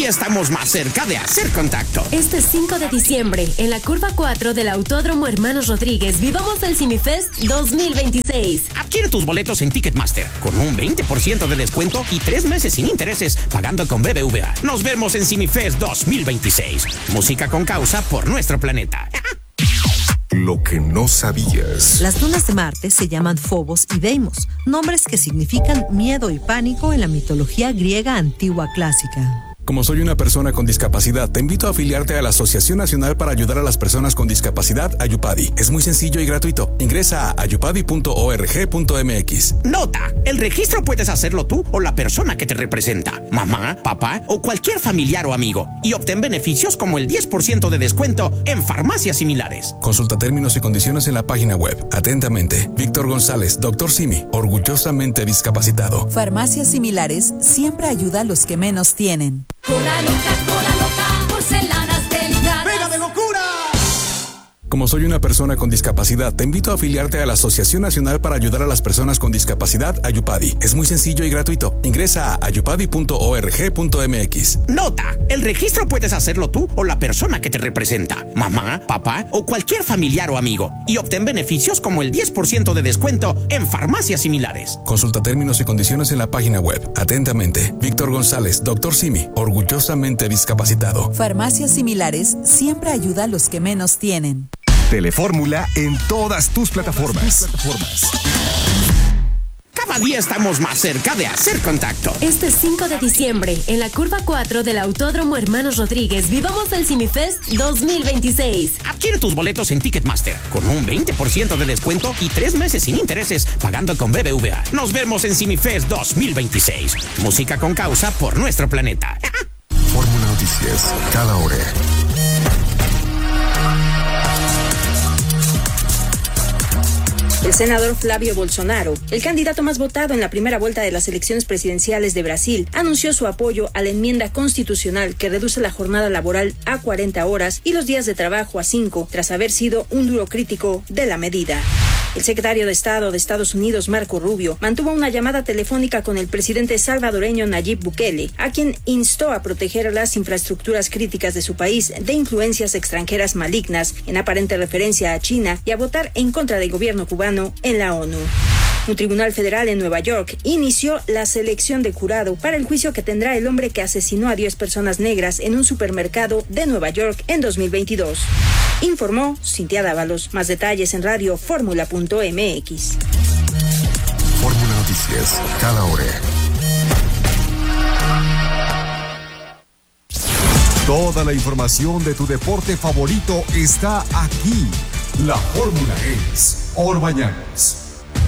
día estamos más cerca de hacer contacto. Este 5 de diciembre, en la curva 4 del Autódromo Hermanos Rodríguez, vivamos el CineFest 2026. Adquiere tus boletos en Ticketmaster con un 20% de descuento y 3 meses sin intereses pagando con BBVA. Nos vemos en CineFest 2026. Música con causa por nuestro planeta. Lo que no sabías. Las lunas de Marte se llaman Phobos y Deimos, nombres que significan miedo y pánico en la mitología griega antigua clásica. Como soy una persona con discapacidad, te invito a afiliarte a la Asociación Nacional para Ayudar a las Personas con Discapacidad, Ayupadi. Es muy sencillo y gratuito. Ingresa a ayupadi.org.mx. Nota: el registro puedes hacerlo tú o la persona que te representa, mamá, papá o cualquier familiar o amigo, y obtén beneficios como el 10% de descuento en farmacias similares. Consulta términos y condiciones en la página web. Atentamente, Víctor González, Dr. Simi, orgullosamente discapacitado. Farmacias Similares siempre ayuda a los que menos tienen. Cola loca, porcelanas delicadas. ¡Pega de locura! Como soy una persona con discapacidad, te invito a afiliarte a la Asociación Nacional para Ayudar a las Personas con Discapacidad, Ayupadi. Es muy sencillo y gratuito. Ingresa a ayupadi.org.mx. Nota: el registro puedes hacerlo tú o la persona que te representa, mamá, papá o cualquier familiar o amigo, y obtén beneficios como el 10% de descuento en farmacias similares. Consulta términos y condiciones en la página web. Atentamente, Víctor González, Dr. Simi, orgullosamente discapacitado. Farmacias Similares siempre ayuda a los que menos tienen. Telefórmula en todas tus plataformas. Cada día estamos más cerca de hacer contacto. Este 5 de diciembre, en la curva 4 del Autódromo Hermanos Rodríguez, vivamos el CineFest 2026. Adquiere tus boletos en Ticketmaster con un 20% de descuento y 3 meses sin intereses pagando con BBVA. Nos vemos en CineFest 2026. Música con causa por nuestro planeta. Fórmula Noticias, cada hora. El senador Flavio Bolsonaro, el candidato más votado en la primera vuelta de las elecciones presidenciales de Brasil, anunció su apoyo a la enmienda constitucional que reduce la jornada laboral a 40 horas y los días de trabajo a 5, tras haber sido un duro crítico de la medida. El secretario de Estado de Estados Unidos, Marco Rubio, mantuvo una llamada telefónica con el presidente salvadoreño Nayib Bukele, a quien instó a proteger las infraestructuras críticas de su país de influencias extranjeras malignas, en aparente referencia a China, y a votar en contra del gobierno cubano en la ONU. Un tribunal federal en Nueva York inició la selección de jurado para el juicio que tendrá el hombre que asesinó a 10 personas negras en un supermercado de Nueva York en 2022. Informó Cintia Dávalos. Más detalles en radioformula.mx. Fórmula Noticias, cada hora. Toda la información de tu deporte favorito está aquí. La fórmula es Orbañanos.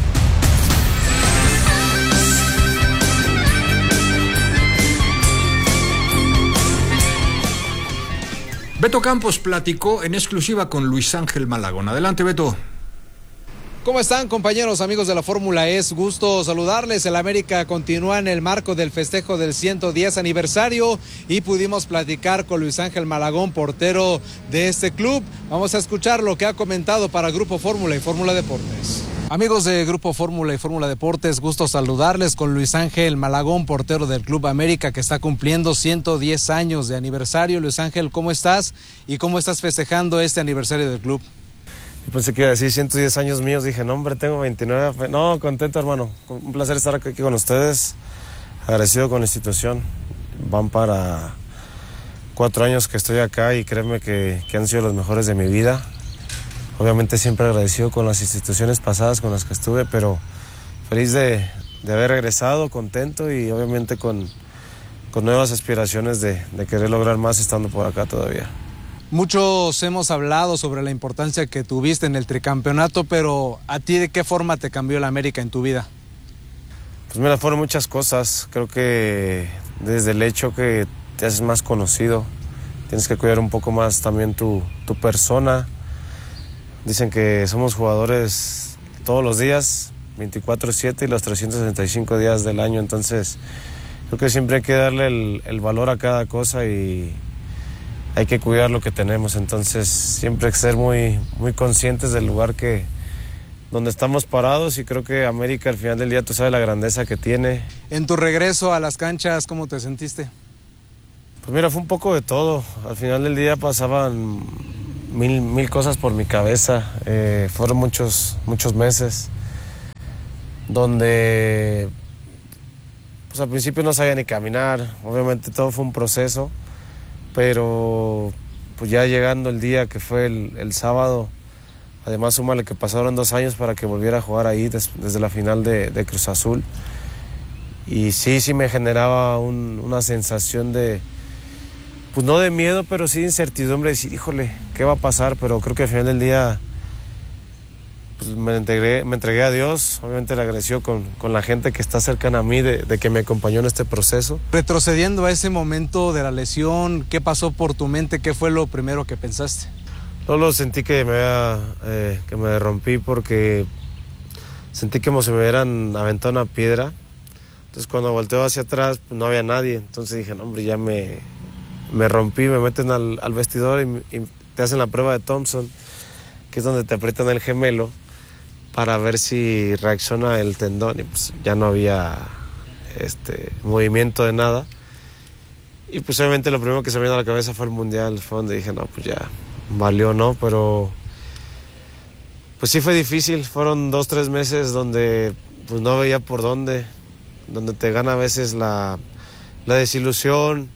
Beto Campos platicó en exclusiva con Luis Ángel Malagón. Adelante, Beto. ¿Cómo están, compañeros, amigos de la Fórmula E? Gusto saludarles. El América continúa en el marco del festejo del 110 aniversario y pudimos platicar con Luis Ángel Malagón, portero de este club. Vamos a escuchar lo que ha comentado para Grupo Fórmula y Fórmula Deportes. Amigos de Grupo Fórmula y Fórmula Deportes, gusto saludarles con Luis Ángel Malagón, portero del Club América, que está cumpliendo 110 años de aniversario. Luis Ángel, ¿cómo estás? ¿Y cómo estás festejando este aniversario del club? Pensé que iba a decir 110 años míos, dije, no hombre, tengo 29. No, contento, hermano, un placer estar aquí con ustedes, agradecido con la institución. Van para 4 años que estoy acá y créeme que han sido los mejores de mi vida. Obviamente siempre agradecido con las instituciones pasadas con las que estuve, pero feliz de haber regresado, contento y obviamente con nuevas aspiraciones de querer lograr más estando por acá todavía. Muchos hemos hablado sobre la importancia que tuviste en el tricampeonato, pero ¿a ti de qué forma te cambió el América en tu vida? Pues mira, fueron muchas cosas. Creo que desde el hecho que te haces más conocido, tienes que cuidar un poco más también tu persona. Dicen que somos jugadores todos los días, 24/7 y los 365 días del año, entonces creo que siempre hay que darle el valor a cada cosa y hay que cuidar lo que tenemos, entonces siempre hay que ser muy, muy conscientes del lugar donde estamos parados y creo que América al final del día tú sabes la grandeza que tiene. En tu regreso a las canchas, ¿cómo te sentiste? Pues mira, fue un poco de todo. Al final del día pasaban mil cosas por mi cabeza. Fueron muchos meses donde pues al principio no sabía ni caminar. Obviamente todo fue un proceso, pero pues ya llegando el día que fue el sábado, además súmale que pasaron 2 años para que volviera a jugar ahí desde la final de Cruz Azul. Y sí me generaba una sensación de, pues no de miedo, pero sí de incertidumbre, de decir, híjole, ¿qué va a pasar? Pero creo que al final del día pues me entregué a Dios. Obviamente le agradeció con la gente que está cercana a mí de que me acompañó en este proceso. Retrocediendo a ese momento de la lesión, ¿qué pasó por tu mente? ¿Qué fue lo primero que pensaste? Solo sentí que me rompí porque sentí como si me hubieran aventado una piedra. Entonces cuando volteo hacia atrás pues no había nadie. Entonces dije, no hombre, ya me rompí. Me meten al vestidor y te hacen la prueba de Thompson, que es donde te aprietan el gemelo para ver si reacciona el tendón. Y pues ya no había movimiento de nada. Y pues obviamente lo primero que se me vino a la cabeza fue el Mundial. Fue donde dije, no, pues ya valió, ¿no? Pero pues sí fue difícil. Fueron 2-3 meses donde pues no veía por dónde, donde te gana a veces la desilusión,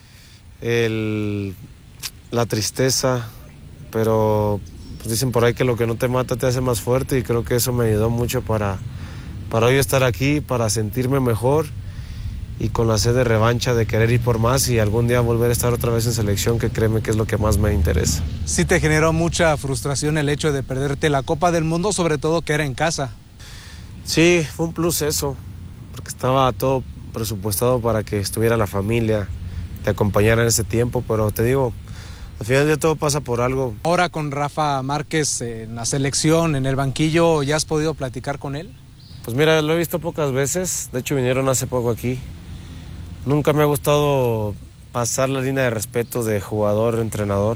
la tristeza, pero pues dicen por ahí que lo que no te mata te hace más fuerte, y creo que eso me ayudó mucho para hoy estar aquí, para sentirme mejor y con la sed de revancha, de querer ir por más y algún día volver a estar otra vez en selección, que créeme que es lo que más me interesa. Sí te generó mucha frustración el hecho de perderte la Copa del Mundo, sobre todo que era en casa. Sí, fue un plus eso, porque estaba todo presupuestado para que estuviera la familia, te acompañara en ese tiempo, pero te digo, al final ya todo pasa por algo. Ahora con Rafa Márquez en la selección, en el banquillo, ¿ya has podido platicar con él? Pues mira, lo he visto pocas veces, de hecho vinieron hace poco aquí. Nunca me ha gustado pasar la línea de respeto de jugador-entrenador.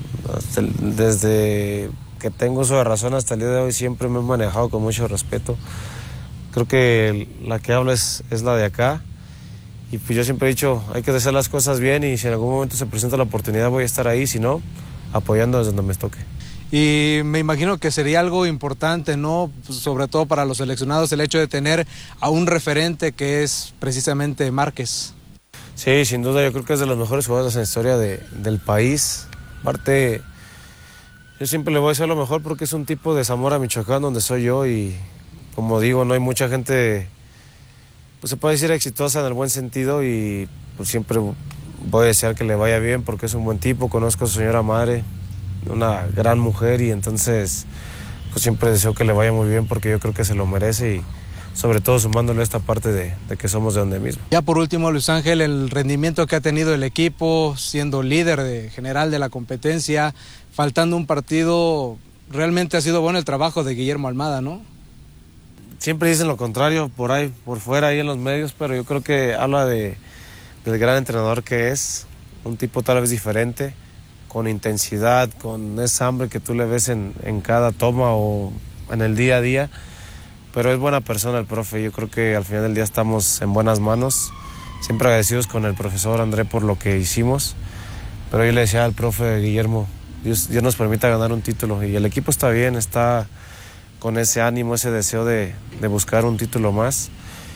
Desde que tengo uso de razón hasta el día de hoy siempre me he manejado con mucho respeto. Creo que la que habla es la de acá. Y pues yo siempre he dicho, hay que hacer las cosas bien, y si en algún momento se presenta la oportunidad voy a estar ahí, si no, apoyando desde donde me toque. Y me imagino que sería algo importante, ¿no? Pues sobre todo para los seleccionados, el hecho de tener a un referente que es precisamente Márquez. Sí, sin duda, yo creo que es de los mejores jugadores en la historia del país. Aparte, yo siempre le voy a decir lo mejor porque es un tipo de Zamora, Michoacán, donde soy yo, y como digo, no hay mucha gente, pues se puede decir exitosa en el buen sentido, y pues siempre voy a desear que le vaya bien porque es un buen tipo. Conozco a su señora madre, una gran mujer, y entonces pues siempre deseo que le vaya muy bien porque yo creo que se lo merece, y sobre todo sumándole esta parte de que somos de donde mismo. Ya por último, Luis Ángel, el rendimiento que ha tenido el equipo, siendo líder general de la competencia, faltando un partido, realmente ha sido bueno el trabajo de Guillermo Almada, ¿no? Siempre dicen lo contrario por ahí, por fuera, ahí en los medios, pero yo creo que habla del gran entrenador que es, un tipo tal vez diferente, con intensidad, con esa hambre que tú le ves en cada toma o en el día a día, pero es buena persona el profe. Yo creo que al final del día estamos en buenas manos, siempre agradecidos con el profesor André por lo que hicimos, pero yo le decía al profe Guillermo, Dios nos permita ganar un título, y el equipo está bien, está con ese ánimo, ese deseo de buscar un título más.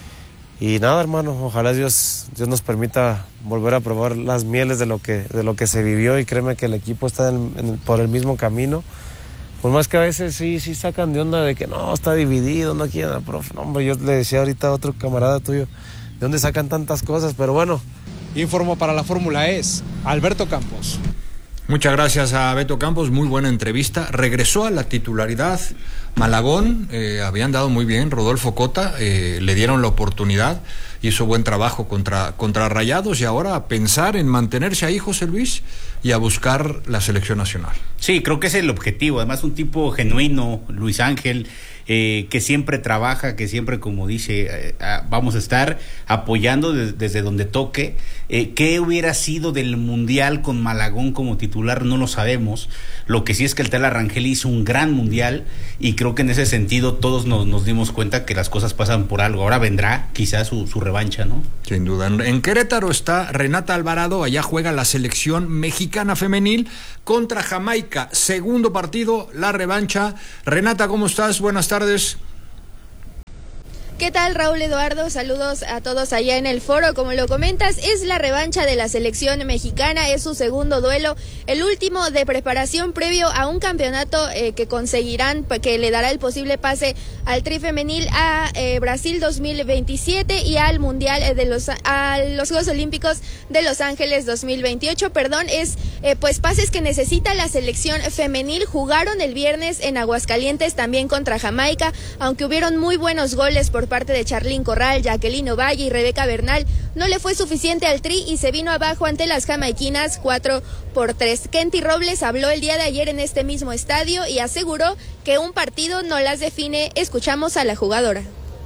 Y nada, hermano, ojalá Dios nos permita volver a probar las mieles de lo que se vivió, y créeme que el equipo está por el mismo camino. Por más que a veces sí sacan de onda de que no, está dividido, no quieren al profe. No, hombre, yo le decía ahorita a otro camarada tuyo, ¿de dónde sacan tantas cosas? Pero bueno. Informo para la Fórmula E, Alberto Campos. Muchas gracias a Beto Campos, muy buena entrevista. Regresó a la titularidad Malagón, habían dado muy bien, Rodolfo Cota, le dieron la oportunidad, hizo buen trabajo contra Rayados, y ahora a pensar en mantenerse ahí, José Luis, y a buscar la selección nacional. Sí, creo que ese es el objetivo. Además, un tipo genuino, Luis Ángel, que siempre trabaja, que siempre, como dice, vamos a estar apoyando desde donde toque. ¿Qué hubiera sido del Mundial con Malagón como titular? No lo sabemos. Lo que sí es que el Tela Rangel hizo un gran Mundial y creo que en ese sentido todos nos dimos cuenta que las cosas pasan por algo. Ahora vendrá quizás su revancha, ¿no? Sin duda. En Querétaro está Renata Alvarado, allá juega la selección mexicana femenil contra Jamaica. Segundo partido, la revancha. Renata, ¿cómo estás? Buenas tardes. ¿Qué tal, Raúl Eduardo? Saludos a todos allá en el foro. Como lo comentas, es la revancha de la selección mexicana, es su segundo duelo, el último de preparación previo a un campeonato que conseguirán, que le dará el posible pase al Tri Femenil a Brasil 2027 y al Mundial a los Juegos Olímpicos de Los Ángeles 2028. Es pues pases que necesita la selección femenil. Jugaron el viernes en Aguascalientes también contra Jamaica, aunque hubieron muy buenos goles por parte de Charlín Corral, Jacqueline Ovalle y Rebeca Bernal. No le fue suficiente al Tri y se vino abajo ante las jamaiquinas 4-3. Kenty Robles habló el día de ayer en este mismo estadio y aseguró que un partido no las define. Escuchamos a la jugadora.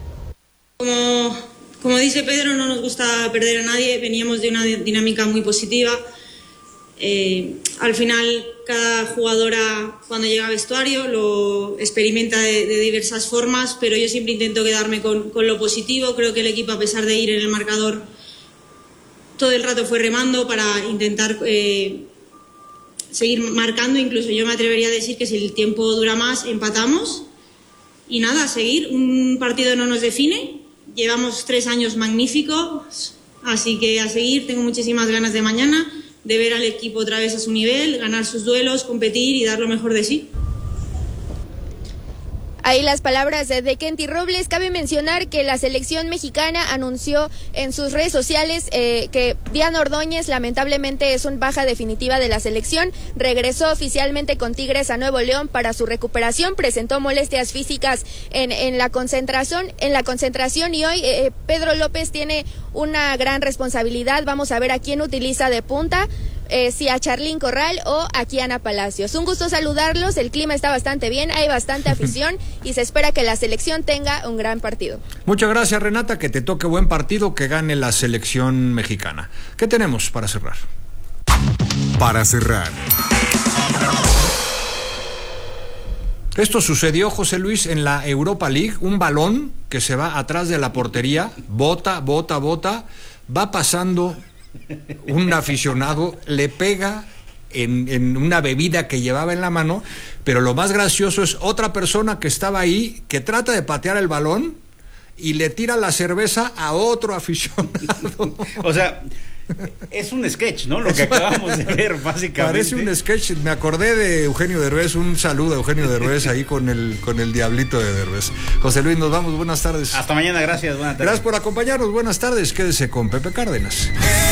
Como dice Pedro, no nos gusta perder a nadie, veníamos de una dinámica muy positiva. Al final, cada jugadora cuando llega al vestuario lo experimenta de diversas formas, pero yo siempre intento quedarme con lo positivo. Creo que el equipo, a pesar de ir en el marcador, todo el rato fue remando para intentar seguir marcando. Incluso yo me atrevería a decir que si el tiempo dura más, empatamos. Y nada, a seguir. Un partido no nos define. Llevamos 3 años magníficos, así que a seguir. Tengo muchísimas ganas de mañana, de ver al equipo otra vez a su nivel, ganar sus duelos, competir y dar lo mejor de sí. Ahí las palabras de Kenty Robles. Cabe mencionar que la selección mexicana anunció en sus redes sociales que Diana Ordóñez lamentablemente es una baja definitiva de la selección. Regresó oficialmente con Tigres a Nuevo León para su recuperación. Presentó molestias físicas en la concentración y hoy Pedro López tiene una gran responsabilidad. Vamos a ver a quién utiliza de punta. Si a Charlín Corral o a Kiana Palacios. Un gusto saludarlos, el clima está bastante bien, hay bastante afición y se espera que la selección tenga un gran partido. Muchas gracias, Renata, que te toque buen partido, que gane la selección mexicana. ¿Qué tenemos para cerrar? Para cerrar. Esto sucedió, José Luis, en la Europa League, un balón que se va atrás de la portería, bota, va pasando un aficionado, le pega en una bebida que llevaba en la mano, pero lo más gracioso es otra persona que estaba ahí, que trata de patear el balón y le tira la cerveza a otro aficionado. O sea, es un sketch, ¿no? Lo que acabamos de ver, básicamente. Parece un sketch. Me acordé de Eugenio Derbez. Un saludo a Eugenio Derbez ahí con el diablito de Derbez. José Luis, nos vamos. Buenas tardes. Hasta mañana, gracias. Buenas tardes. Gracias por acompañarnos. Buenas tardes. Quédese con Pepe Cárdenas.